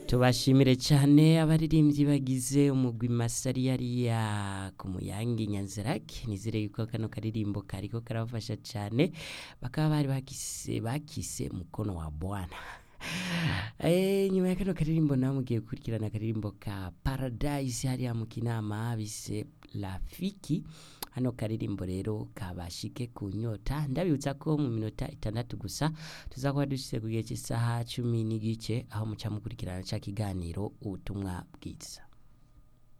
tubashimire cyane abaririmbyi bagize umugwi Masari yariya ku Muyange Nyanzarake. Nizere yuko kano karirimbo kariko karabafasha cyane, bakaba bari bakise mukono wa Bwana. Nyuma ya kano karirimbo nawe mugiye gukurikirana akaririmbo ka Paradise hariya mu Kinama bise Rafiki. Hano karirimbo rero kabashike kunyota, ndabibutsa ko mu minota 6 gusa tuzakuba dushitse ku gihe cy'isaha 10 n'igice, aho muca mukurikirana ca kiganiro ubutumwa bwiza.